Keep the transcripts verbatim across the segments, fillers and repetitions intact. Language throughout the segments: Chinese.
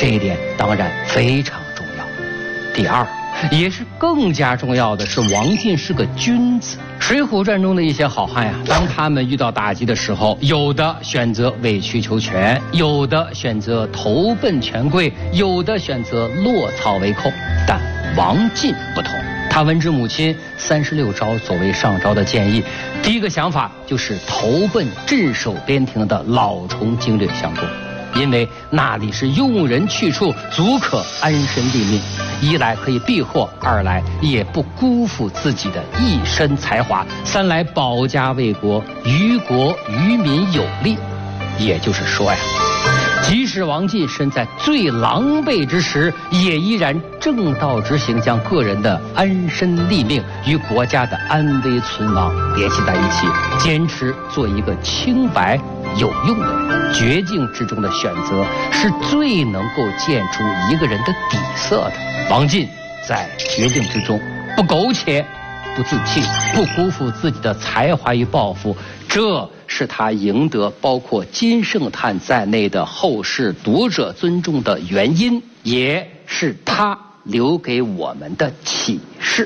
这一点当然非常重要。第二，也是更加重要的是，王进是个君子。《水浒传》中的一些好汉呀，当他们遇到打击的时候，有的选择委曲求全，有的选择投奔权贵，有的选择落草为寇。但王进不同，他闻之母亲三十六招所谓上招的建议，第一个想法就是投奔镇守边庭的老崇经略相公。因为那里是用人去处，足可安身立命，一来可以避祸，二来也不辜负自己的一身才华，三来保家卫国，于国于民有利。也就是说呀，即使王进身在最狼狈之时，也依然正道直行，将个人的安身立命与国家的安危存亡联系在一起，坚持做一个清白有用的人。绝境之中的选择是最能够见出一个人的底色的。王进在绝境之中不苟且，不自弃，不辜负自己的才华与抱负，这是他赢得包括金圣叹在内的后世读者尊重的原因，也是他留给我们的启示。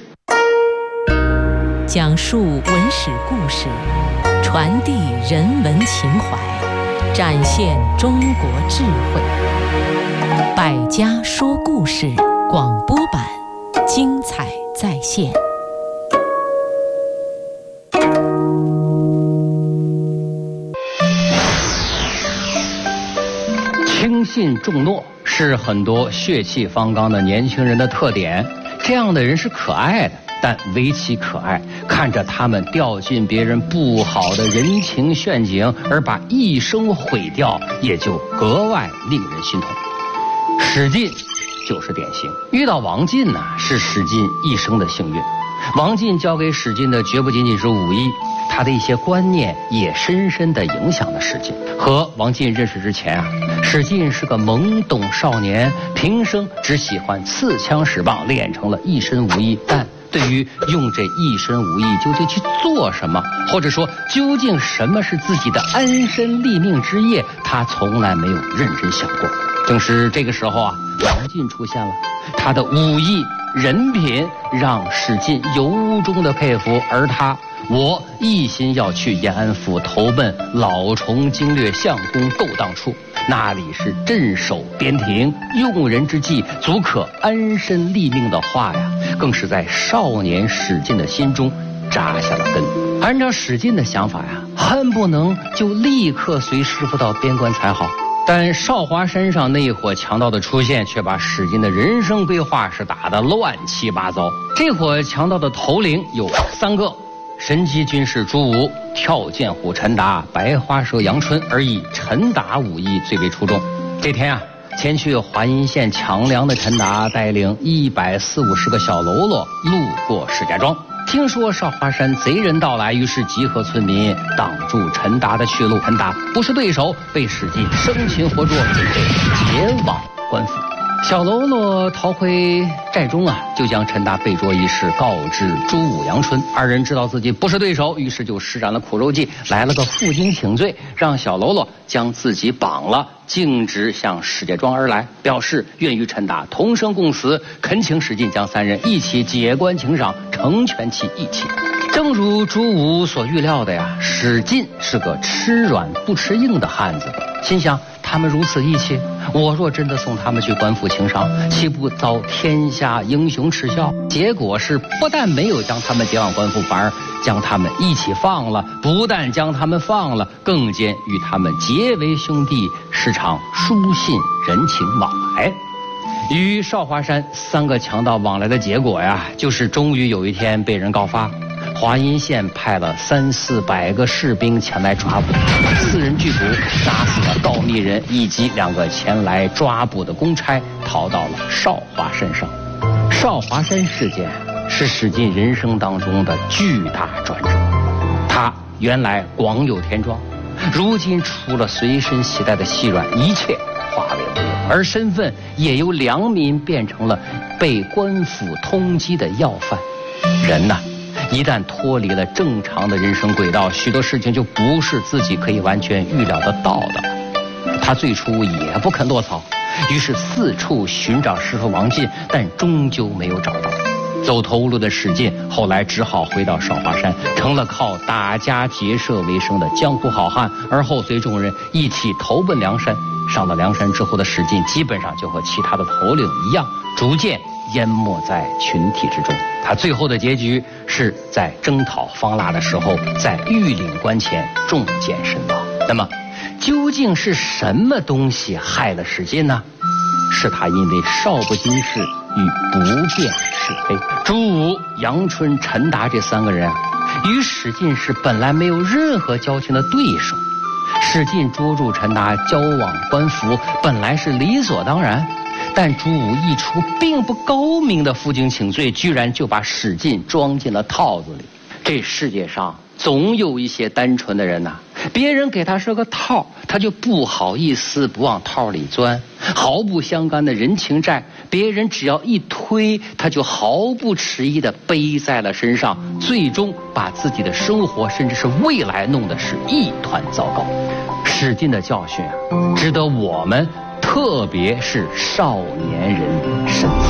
讲述文史故事，传递人文情怀，展现中国智慧。百家说故事广播版，精彩再现。 轻信重诺是很多血气方刚的年轻人的特点，这样的人是可爱的，但唯其可爱，看着他们掉进别人不好的人情陷阱而把一生毁掉，也就格外令人心痛。史进就是典型，遇到王进呢、啊，是史进一生的幸运。王进教给史进的绝不仅仅是武艺，他的一些观念也深深地影响了史进。和王进认识之前啊，史进是个懵懂少年，平生只喜欢刺枪使棒，练成了一身武艺，但对于用这一身武艺究竟去做什么，或者说究竟什么是自己的安身立命之业，他从来没有认真想过。正是这个时候啊，王进出现了，他的武艺人品让史进由衷的佩服，而他我一心要去延安府投奔老崇经略相公勾当处，那里是镇守边庭，用人之际，足可安身立命的话呀，更是在少年史进的心中扎下了根。按照史进的想法呀，恨不能就立刻随师傅到边关才好。但少华山上那一伙强盗的出现，却把史进的人生规划是打得乱七八糟。这伙强盗的头领有三个：神机军师朱武、跳涧虎陈达、白花蛇杨春，而以陈达武艺最为出众。这天啊，前去华阴县抢粮的陈达带领一百四五十个小喽啰路过石家庄，听说少华山贼人到来，于是集合村民挡住陈达的去路。陈达不是对手，被史进生擒活捉，准备解往官府。小喽啰逃回寨中啊，就将陈达被捉一事告知朱武、杨春。二人知道自己不是对手，于是就施展了苦肉计，来了个负荆请罪，让小喽啰将自己绑了，径直向石家庄而来，表示愿与陈达同生共死，恳请史进将三人一起解官请赏，成全其义气。正如朱武所预料的呀，史进是个吃软不吃硬的汉子，心想他们如此义气，我若真的送他们去官府请赏，岂不遭天下英雄耻笑？结果是不但没有将他们解往官府，反而将他们一起放了。不但将他们放了，更兼与他们结为兄弟，时常书信人情往来。与少华山三个强盗往来的结果呀，就是终于有一天被人告发，华阴县派了三四百个士兵前来抓捕，四人拒捕，杀死了告密人以及两个前来抓捕的公差，逃到了少华山上。少华山事件是史进人生当中的巨大转折，他原来广有田庄，如今除了随身携带的细软，一切化为乌有，而身份也由良民变成了被官府通缉的要犯。人呐，一旦脱离了正常的人生轨道，许多事情就不是自己可以完全预料得到的。他最初也不肯落草， 于是四处寻找师傅王进，但终究没有找到。走投无路的史进后来只好回到少华山，成了靠打家劫舍为生的江湖好汉，而后随众人一起投奔梁山。上了梁山之后的史进，基本上就和其他的头领一样，逐渐淹没在群体之中。他最后的结局是在征讨方腊的时候，在玉岭关前中箭身亡。那么究竟是什么东西害了史进呢？是他因为少不经事与不辨是非。朱武、杨春、陈达这三个人啊，与史进是本来没有任何交情的对手。史进捉住陈达交往官服，本来是理所当然，但朱武一出并不高明的负荆请罪，居然就把史进装进了套子里。这世界上总有一些单纯的人呐、啊，别人给他设个套，他就不好意思不往套里钻，毫不相干的人情债，别人只要一推，他就毫不迟疑地背在了身上，最终把自己的生活甚至是未来弄得是一团糟糕。史进的教训啊，值得我们特别是少年人深思。